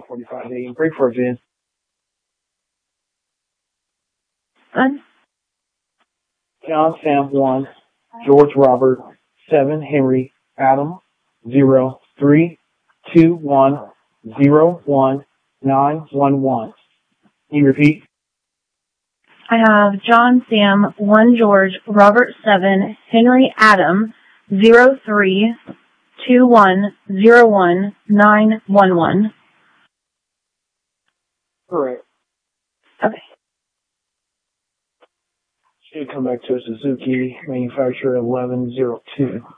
45-day break for Vin. John Sam 1, George Robert 7, Henry Adam 0 3 2 1 0 1 9 1 1. Can you repeat? I have John Sam 1, George Robert 7, Henry Adam 0 3 2 1 0 1 9 1 1. Correct. Okay. Should come back to a Suzuki manufacturer 1102.